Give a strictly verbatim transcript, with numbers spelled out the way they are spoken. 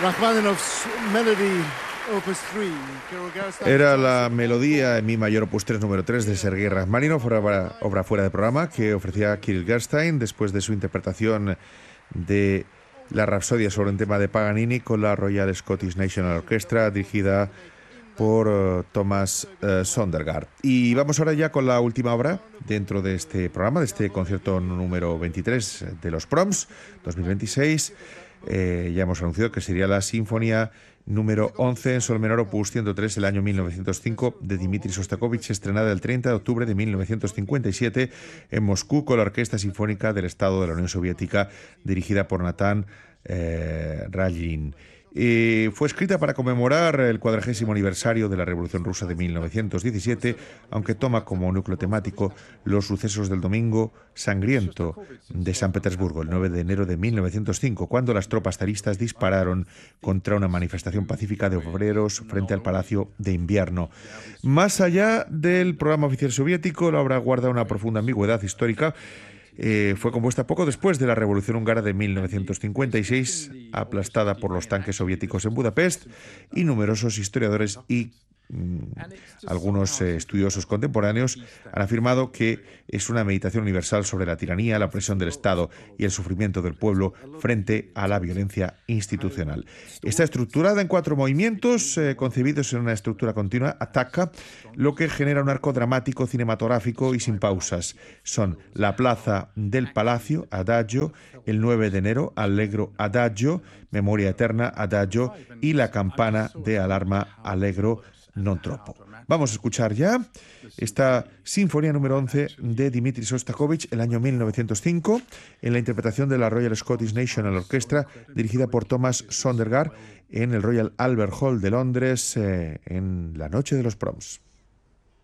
Rachmaninoff's Melody Opus tres. Era la melodía en mi mayor opus tres número tres de Sergei Rachmaninoff, obra, obra fuera de programa que ofrecía Kirill Gerstein después de su interpretación de la Rapsodia sobre un tema de Paganini con la Royal Scottish National Orchestra, dirigida por uh, Thomas uh, Sondergaard. Y vamos ahora ya con la última obra dentro de este programa, de este concierto número veintitrés de los Proms dos mil veintiséis. Eh, ya hemos anunciado que sería la Sinfonía número once en sol menor opus ciento tres del año mil novecientos cinco de Dmitri Shostakovich, estrenada el treinta de octubre de mil novecientos cincuenta y siete en Moscú con la Orquesta Sinfónica del Estado de la Unión Soviética, dirigida por Natán eh, Rajlin. Eh, fue escrita para conmemorar el cuadragésimo aniversario de la Revolución Rusa de mil novecientos diecisiete, aunque toma como núcleo temático los sucesos del Domingo Sangriento de San Petersburgo, el nueve de enero de mil novecientos cinco, cuando las tropas zaristas dispararon contra una manifestación pacífica de obreros frente al Palacio de Invierno. Más allá del programa oficial soviético, la obra guarda una profunda ambigüedad histórica. Eh, fue compuesta poco después de la Revolución Húngara de mil novecientos cincuenta y seis, aplastada por los tanques soviéticos en Budapest, y numerosos historiadores y mmm, algunos eh, estudiosos contemporáneos han afirmado que es una meditación universal sobre la tiranía, la opresión del Estado y el sufrimiento del pueblo frente a la violencia institucional. Está estructurada en cuatro movimientos eh, concebidos en una estructura continua, ataca, lo que genera un arco dramático, cinematográfico y sin pausas. Son la plaza del Palacio, Adagio, el nueve de enero, Allegro, Adagio, Memoria Eterna, Adagio, y la campana de alarma, Allegro, non troppo. Vamos a escuchar ya esta Sinfonía número once de Dmitri Shostakovich, el año mil novecientos cinco, en la interpretación de la Royal Scottish National Orchestra, dirigida por Thomas Sondergaard, en el Royal Albert Hall de Londres, eh, en la noche de los Proms.